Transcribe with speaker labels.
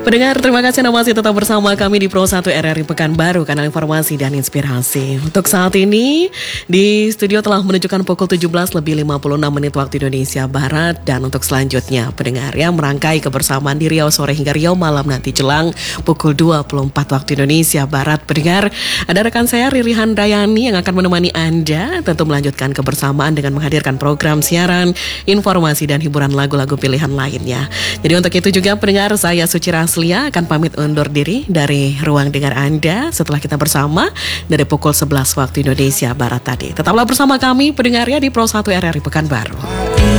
Speaker 1: Pendengar, terima kasih Anda masih tetap bersama kami di Pro 1 RRI Pekanbaru, kanal informasi dan inspirasi. Untuk saat ini, di studio telah menunjukkan pukul 17:56 waktu Indonesia Barat. Dan untuk selanjutnya, pendengar yang merangkai kebersamaan di Riau sore hingga Riau malam nanti jelang pukul 24 waktu Indonesia Barat. Pendengar, ada rekan saya Riri Handayani yang akan menemani Anda, tentu melanjutkan kebersamaan dengan menghadirkan program siaran, informasi dan hiburan lagu-lagu pilihan lainnya. Jadi untuk itu juga pendengar, saya Suci Raslia akan pamit undur diri dari ruang dengar Anda setelah kita bersama dari pukul 11 waktu Indonesia Barat tadi. Tetaplah bersama kami pendengarnya di Pro 1 RRI Pekanbaru.